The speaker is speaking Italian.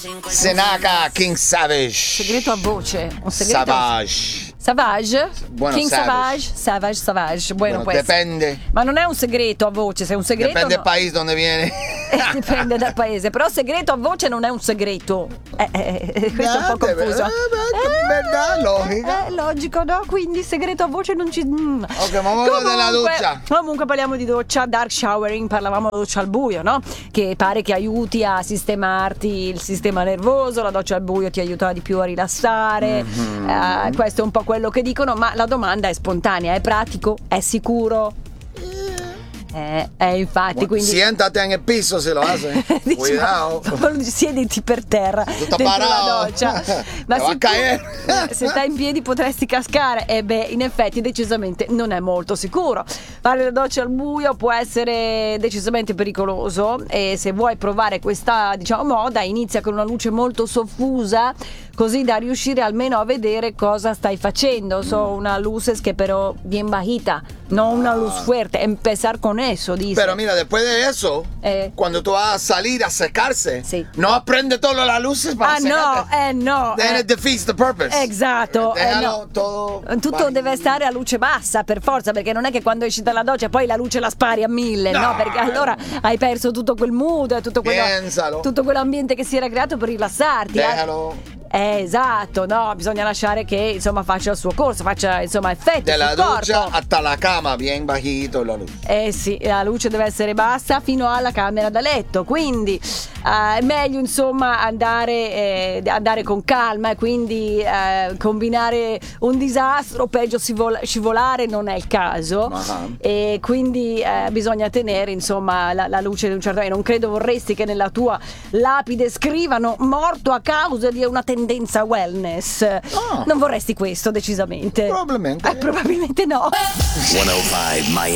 Senaka King Savage. Segreto a voce. Un segreto. Savage. Bueno, King Savage. Bueno, pues. Depende. Ma non è un segreto a voce, se è un segreto. Depende dal paese dove viene. Dipende dal paese, però segreto a voce non è un segreto. Questo è un po' confuso. Logica. Logico, no? Quindi segreto a voce non ci. Ok, ma ora della doccia. Comunque parliamo di doccia, dark showering, parlavamo di doccia al buio, no? Che pare che aiuti a sistemarti il sistema nervoso, la doccia al buio ti aiuta di più a rilassare. Questo è un po' quello che dicono, ma la domanda è spontanea, è pratico? È sicuro? Infatti, quindi siéntate en el piso se lo hace. Cuidado. Siediti per terra Tutto dentro parado. la doccia. Ma va a caer. se stai in piedi potresti cascare. In effetti decisamente non è molto sicuro. Fare la doccia al buio può essere decisamente pericoloso, e se vuoi provare questa, moda, inizia con una luce molto soffusa, così da riuscire almeno a vedere cosa stai facendo. Una luces que pero bien bajita, no una luz fuerte. Empezar con eso, dice. Pero mira, después de eso, cuando tú vas a salir a secarse, sí, no aprende todas las luces para secarte. No. Then it defeats the purpose. Esatto. Déjalo todo. Tutto deve stare a luce bassa per forza, perché non è che quando esci dalla doccia poi la luce la spari a 1000, no? Perché allora hai perso tutto quel mood, tutto quell'ambiente che si era creato per rilassarti. Déjalo. Esatto, no, bisogna lasciare che faccia il suo corso, faccia effetto Della sul doccia corpo. hasta la cama, bien bajito la luce. Sì, la luce deve essere bassa fino alla camera da letto, quindi è meglio andare con calma, e quindi combinare un disastro, peggio scivolare non è il caso. E quindi bisogna tenere la luce di un certo. Non credo vorresti che nella tua lapide scrivano morto a causa di una tendenza wellness. Non vorresti questo, decisamente. Probabilmente no. 105 Miami.